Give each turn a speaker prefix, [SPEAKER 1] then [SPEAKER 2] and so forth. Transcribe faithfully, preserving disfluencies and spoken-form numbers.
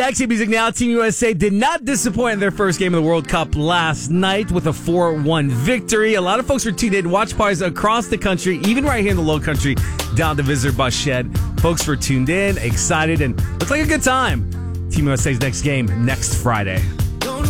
[SPEAKER 1] Back to music now. Team U S A did not disappoint in their first game of the World Cup last night with a four one victory. A lot of folks were tuned in, watch parties across the country, even right here in the Low Country, down to Visitor Bus Shed. Folks were tuned in, excited, and looked like a good time. Team U S A's next game next Friday.